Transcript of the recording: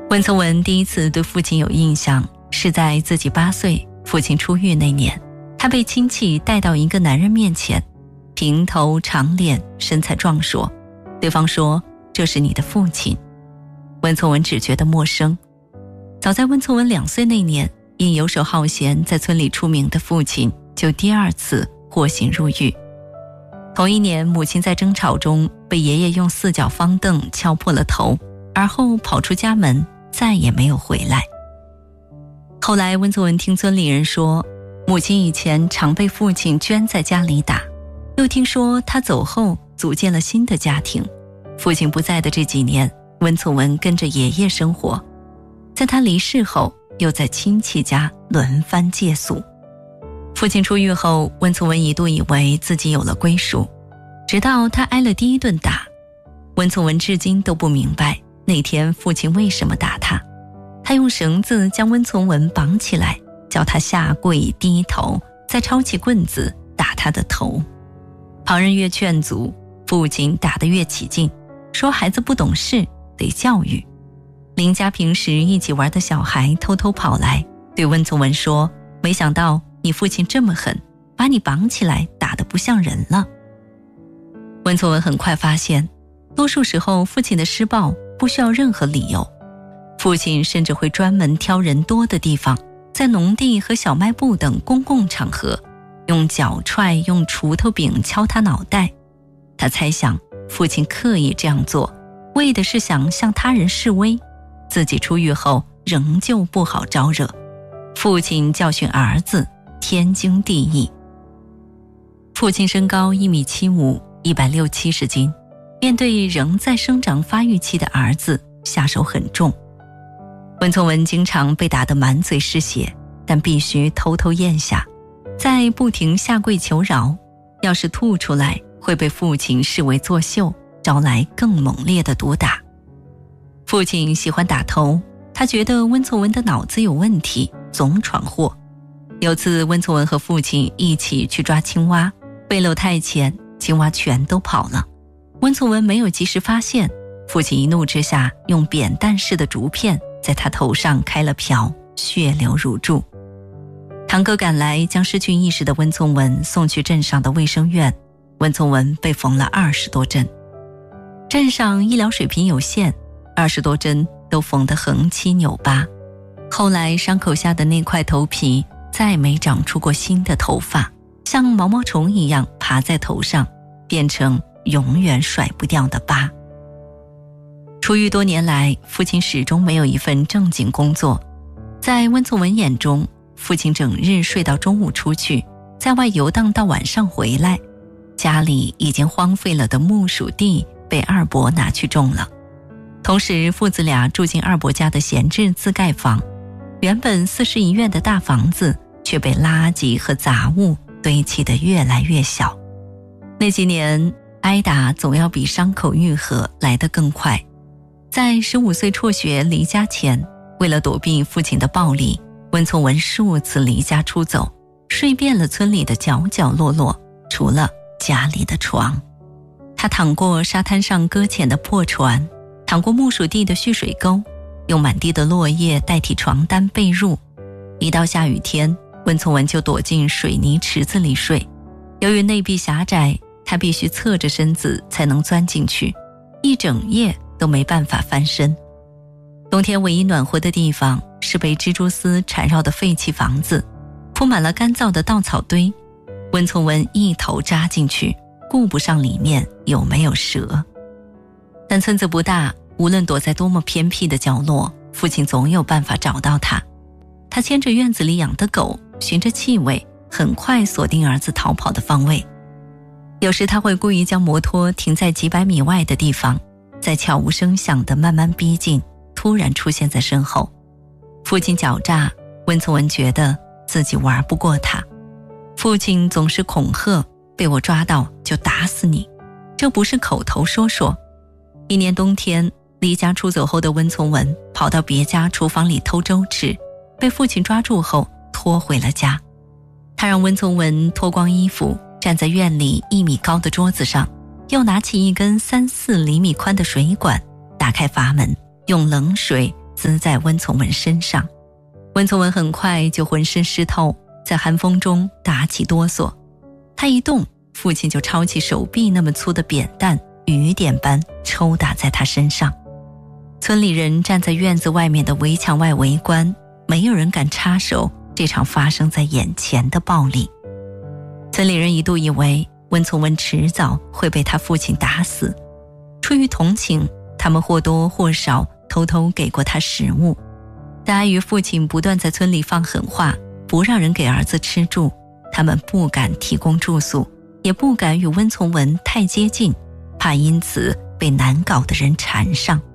温从文第一次对父亲有印象，是在自己8岁，父亲出狱那年，他被亲戚带到一个男人面前，平头长脸，身材壮硕。对方说：“这是你的父亲。”温从文只觉得陌生。早在温从文2岁那年，因游手好闲在村里出名的父亲就第2次获刑入狱。同一年，母亲在争吵中被爷爷用4脚方凳敲破了头，而后跑出家门，再也没有回来。后来温从文听村里人说，母亲以前常被父亲圈在家里打，又听说他走后组建了新的家庭。父亲不在的这几年，温从文跟着爷爷生活，在他离世后，又在亲戚家轮番借宿。父亲出狱后，温从文一度以为自己有了归属，直到他挨了第1顿打。温从文至今都不明白那天父亲为什么打他。他用绳子将温从文绑起来，叫他下跪低头，再抄起棍子打他的头。旁人越劝阻，父亲打得越起劲，说孩子不懂事，得教育。邻家平时一起玩的小孩偷偷跑来，对温从文说：“没想到你父亲这么狠，把你绑起来打得不像人了。”温从文很快发现，多数时候父亲的施暴不需要任何理由，父亲甚至会专门挑人多的地方，在农地和小卖部等公共场合，用脚踹、用锄头柄敲他脑袋。他猜想，父亲刻意这样做，为的是想向他人示威，自己出狱后仍旧不好招惹。父亲教训儿子，天经地义。父亲身高1.75米，160-170斤，面对仍在生长发育期的儿子，下手很重。温从文经常被打得满嘴是血，但必须偷偷咽下，再不停下跪求饶。要是吐出来，会被父亲视为作秀，招来更猛烈的毒打。父亲喜欢打头，他觉得温从文的脑子有问题，总闯祸。有次温从文和父亲一起去抓青蛙，背篓太浅，青蛙全都跑了。温从文没有及时发现，父亲一怒之下用扁担似的竹片在他头上开了瓢，血流如注。堂哥赶来，将失去意识的温从文送去镇上的卫生院，温从文被缝了20多针。镇上医疗水平有限，20多针都缝得横七扭八。后来伤口下的那块头皮再没长出过新的头发，像毛毛虫一样爬在头上，变成永远甩不掉的疤。出狱多年来，父亲始终没有一份正经工作。在温从文眼中，父亲整日睡到中午出去，在外游荡到晚上回来，家里已经荒废了的木薯地被二伯拿去种了。同时父子俩住进二伯家的闲置自盖房，原本4室1院的大房子却被垃圾和杂物堆砌得越来越小。那几年挨打总要比伤口愈合来得更快。在15岁辍学离家前，为了躲避父亲的暴力，温从文数次离家出走，睡遍了村里的角角落落，除了家里的床。他躺过沙滩上搁浅的破船，躺过木薯地的蓄水沟，用满地的落叶代替床单被褥。一到下雨天，温从文就躲进水泥池子里睡。由于内壁狭窄，他必须侧着身子才能钻进去，一整夜都没办法翻身。冬天唯一暖和的地方是被蜘蛛丝缠绕的废弃房子，铺满了干燥的稻草堆。温从文一头扎进去，顾不上里面有没有蛇。但村子不大，无论躲在多么偏僻的角落，父亲总有办法找到他。他牵着院子里养的狗，循着气味，很快锁定儿子逃跑的方位。有时他会故意将摩托停在几百米外的地方，再悄无声响地慢慢逼近，突然出现在身后。父亲狡诈，温从文觉得自己玩不过他。父亲总是恐吓，被我抓到就打死你，这不是口头说说。一年冬天，离家出走后的温从文跑到别家厨房里偷粥吃，被父亲抓住后拖回了家。他让温从文脱光衣服，站在院里1米高的桌子上，又拿起一根3-4厘米宽的水管，打开阀门，用冷水滋在温从文身上。温从文很快就浑身湿透，在寒风中打起哆嗦。他一动，父亲就抄起手臂那么粗的扁担，雨点般抽打在他身上。村里人站在院子外面的围墙外围观，没有人敢插手这场发生在眼前的暴力。村里人一度以为温从文迟早会被他父亲打死，出于同情，他们或多或少偷偷给过他食物，但碍于父亲不断在村里放狠话，不让人给儿子吃住，他们不敢提供住宿，也不敢与温从文太接近，怕因此被难搞的人缠上。